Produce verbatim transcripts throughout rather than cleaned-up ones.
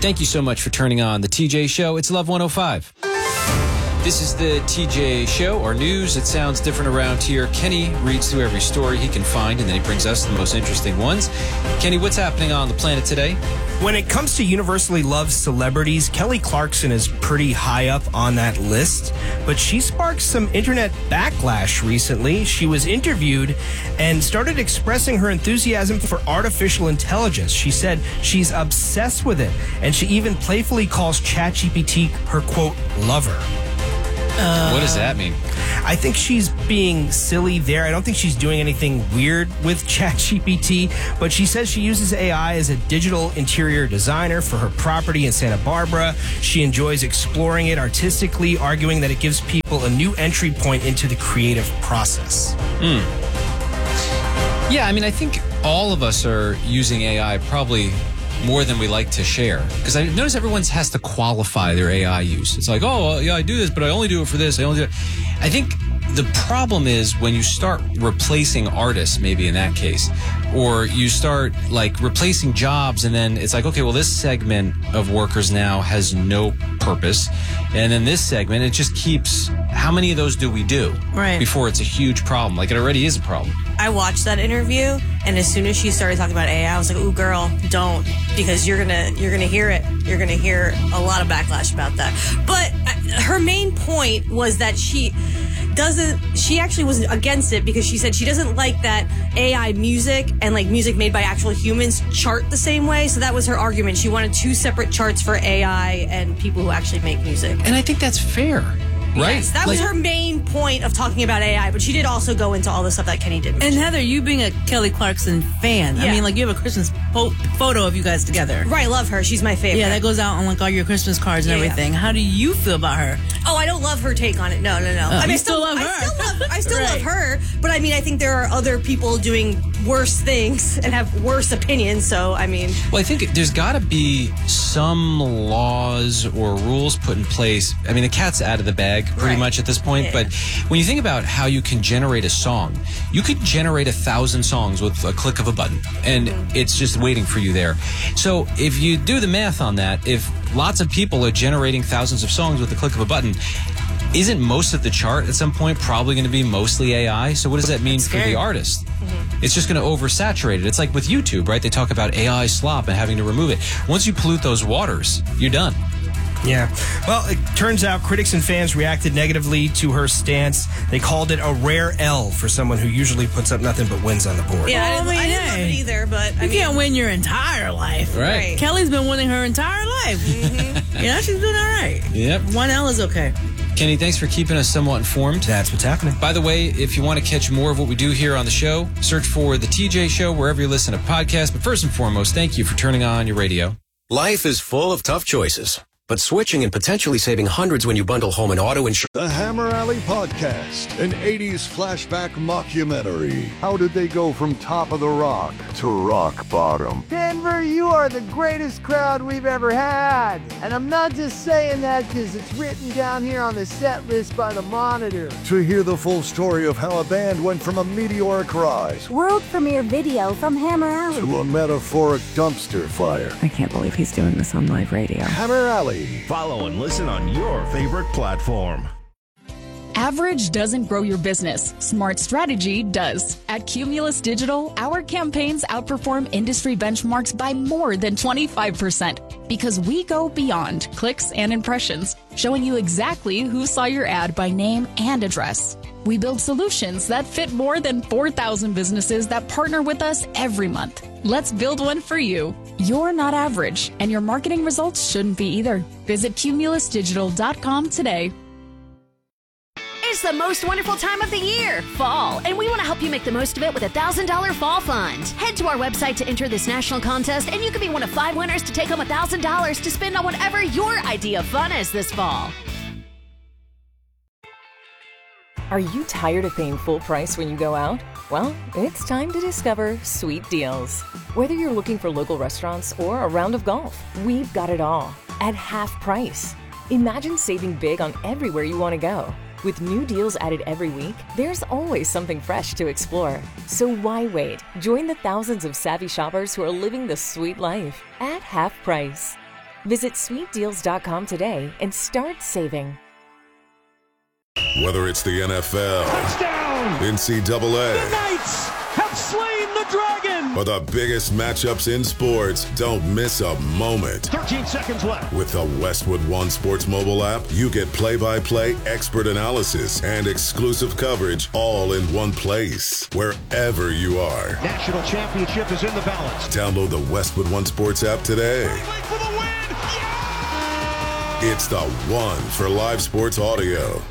Thank you so much for turning on the T J Show. It's Love one oh five. This is the T J Show, our news. It sounds different around here. Kenny reads through every story he can find, and then he brings us the most interesting ones. Kenny, what's happening on the planet today? When it comes to universally loved celebrities, Kelly Clarkson is pretty high up on that list, but she sparked some internet backlash recently. She was interviewed and started expressing her enthusiasm for artificial intelligence. She said she's obsessed with it, and she even playfully calls ChatGPT her, quote, lover. Uh, what does that mean? I think she's being silly there. I don't think she's doing anything weird with ChatGPT, but she says she uses A I as a digital interior designer for her property in Santa Barbara. She enjoys exploring it artistically, arguing that it gives people a new entry point into the creative process. Mm. Yeah, I mean, I think all of us are using A I probably more than we like to share. Because I notice everyone has to qualify their A I use. It's like, oh, yeah, I do this, but I only do it for this. I only do it. I think the problem is when you start replacing artists, maybe in that case, or you start like replacing jobs, and then it's like, okay, well, this segment of workers now has no purpose. And then this segment, it just keeps, how many of those do we do? Right. Before it's a huge problem. Like it already is a problem. I watched that interview, and as soon as she started talking about A I, I was like, ooh, girl, don't, because you're gonna you're gonna hear it. You're gonna hear a lot of backlash about that. But her main point was that she doesn't, she actually was against it because she said she doesn't like that A I music and like music made by actual humans chart the same way. So that was her argument. She wanted two separate charts for A I and people who actually make music. And I think that's fair. Right. Yes, that like, was her main point of talking about A I, but she did also go into all the stuff that Kenny did. And Heather, you being a Kelly Clarkson fan, yeah. I mean, like you have a Christmas po- photo of you guys together. Right, love her. She's my favorite. Yeah, that goes out on like all your Christmas cards and yeah, everything. Yeah. How do you feel about her? Oh, I don't love her take on it. No, no, no. Oh, I mean, you I still, still love her. I still love, I still right. love her, but I mean, I think there are other people doing worse things and have worse opinions. So, I mean, well, I think there's got to be some laws or rules put in place. I mean, the cat's out of the bag pretty right. much at this point. Yeah. But when you think about how you can generate a song, you could generate a thousand songs with a click of a button, and mm-hmm. it's just waiting for you there. So if you do the math on that, if lots of people are generating thousands of songs with the click of a button, isn't most of the chart at some point probably going to be mostly A I? So what does that mean for the artist? Mm-hmm. It's just going to oversaturate it. It's like with YouTube, right? They talk about A I slop and having to remove it. Once you pollute those waters, you're done. Yeah. Well, it turns out critics and fans reacted negatively to her stance. They called it a rare L for someone who usually puts up nothing but wins on the board. Yeah, well, I, didn't, I didn't love it either, but you I mean, can't win your entire life. Right. right. Kelly's been winning her entire life. Mm-hmm. Yeah, she's been all right. Yep. One L is okay. Kenny, thanks for keeping us somewhat informed. That's what's happening. By the way, if you want to catch more of what we do here on the show, search for The T J Show wherever you listen to podcasts. But first and foremost, thank you for turning on your radio. Life is full of tough choices, but switching and potentially saving hundreds when you bundle home and auto insurance. The Hammer Alley Podcast, an eighties flashback mockumentary. How did they go from top of the rock to rock bottom? Denver, you are the greatest crowd we've ever had. And I'm not just saying that because it's written down here on the set list by the Monitor. To hear the full story of how a band went from a meteoric rise, world premiere video from Hammer Alley, to a metaphoric dumpster fire. I can't believe he's doing this on live radio. Hammer Alley. Follow and listen on your favorite platform. Average doesn't grow your business. Smart strategy does. At Cumulus Digital, our campaigns outperform industry benchmarks by more than twenty-five percent because we go beyond clicks and impressions, showing you exactly who saw your ad by name and address. We build solutions that fit more than four thousand businesses that partner with us every month. Let's build one for you. You're not average, and your marketing results shouldn't be either. Visit cumulus digital dot com today. It's the most wonderful time of the year, fall, and we want to help you make the most of it with a one thousand dollars Fall Fund. Head to our website to enter this national contest, and you could be one of five winners to take home one thousand dollars to spend on whatever your idea of fun is this fall. Are you tired of paying full price when you go out? Well, it's time to discover Sweet Deals. Whether you're looking for local restaurants or a round of golf, we've got it all at half price. Imagine saving big on everywhere you want to go. With new deals added every week, there's always something fresh to explore. So why wait? Join the thousands of savvy shoppers who are living the sweet life at half price. Visit sweet deals dot com today and start saving. Whether it's the N F L, touchdown, N C double A, the Knights have slain the dragon, or the biggest matchups in sports, don't miss a moment. thirteen seconds left. With the Westwood One Sports mobile app, you get play-by-play, expert analysis, and exclusive coverage all in one place, wherever you are. National championship is in the balance. Download the Westwood One Sports app today. For the win. Yeah! It's the one for live sports audio.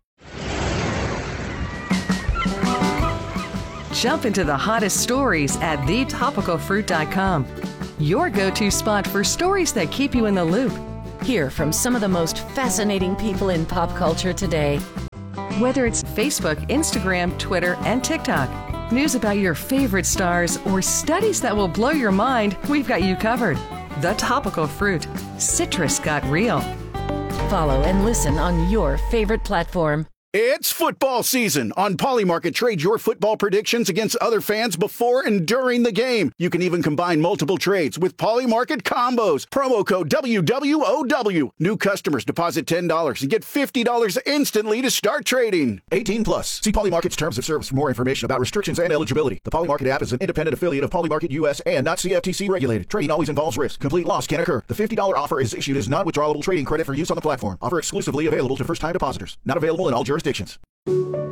Jump into the hottest stories at the topical fruit dot com. Your go-to spot for stories that keep you in the loop. Hear from some of the most fascinating people in pop culture today. Whether it's Facebook, Instagram, Twitter, and TikTok, news about your favorite stars, or studies that will blow your mind, we've got you covered. The Topical Fruit. Citrus got real. Follow and listen on your favorite platform. It's football season. On Polymarket, trade your football predictions against other fans before and during the game. You can even combine multiple trades with Polymarket combos. Promo code W W O W. New customers deposit ten dollars and get fifty dollars instantly to start trading. eighteen plus. See Polymarket's terms of service for more information about restrictions and eligibility. The Polymarket app is an independent affiliate of Polymarket U S and not C F T C regulated. Trading always involves risk. Complete loss can occur. The fifty dollars offer is issued as non-withdrawable trading credit for use on the platform. Offer exclusively available to first-time depositors. Not available in all jurisdictions.